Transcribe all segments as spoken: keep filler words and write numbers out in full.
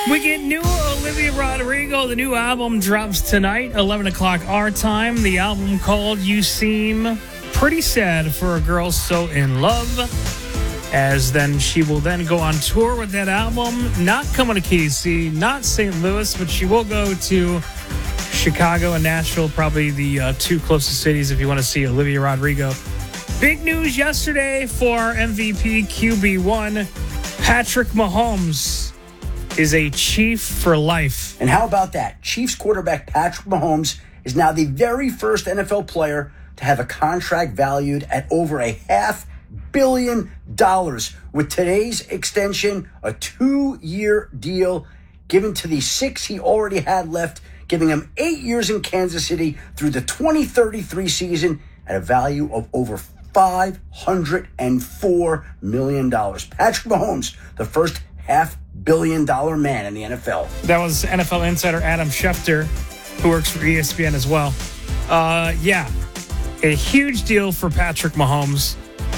We get new Olivia Rodrigo. The new album drops tonight, eleven o'clock our time. The album called You Seem Pretty Sad for a Girl So in Love. As then she will then go on tour with that album. Not coming to K C, not Saint Louis, but she will go to Chicago and Nashville, probably the uh, two closest cities if you want to see Olivia Rodrigo. Big news yesterday for M V P Q B one. Patrick Mahomes is a Chief for life. And how about that? Chiefs quarterback Patrick Mahomes is now the very first N F L player to have a contract valued at over a half billion dollars. With today's extension, a two-year deal given to the six he already had left, giving him eight years in Kansas City through the twenty thirty-three season at a value of over five hundred four million dollars. Patrick Mahomes, the first half billion dollar man in the N F L. That was N F L insider Adam Schefter, who works for E S P N as well. Uh, yeah, a huge deal for Patrick Mahomes.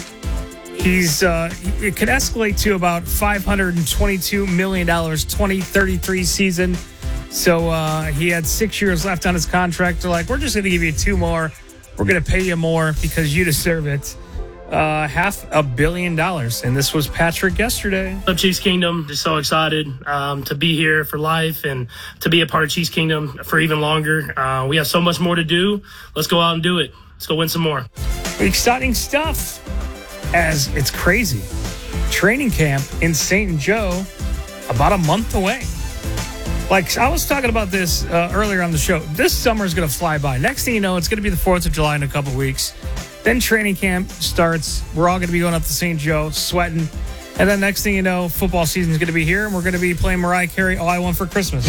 He's uh, it could escalate to about five hundred twenty-two million dollars twenty thirty-three season. So uh, he had six years left on his contract. They're like, we're just going to give you two more. We're going to pay you more because you deserve it. Uh, half a billion dollars. And this was Patrick yesterday. Up Chiefs Kingdom. Just so excited um, to be here for life and to be a part of Chiefs Kingdom for even longer. Uh, we have so much more to do. Let's go out and do it. Let's go win some more. Exciting stuff, as it's crazy. Training camp in Saint Joe about a month away. Like, I was talking about this uh, earlier on the show. This summer is going to fly by. Next thing you know, it's going to be the fourth of July in a couple weeks. Then training camp starts. We're all going to be going up to Saint Joe, sweating. And then next thing you know, football season is going to be here, and we're going to be playing Mariah Carey, All I Want for Christmas.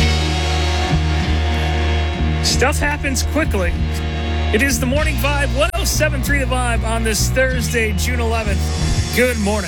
Stuff happens quickly. It is the Morning Vibe, one oh seven point three The Vibe on this Thursday, June eleventh. Good morning.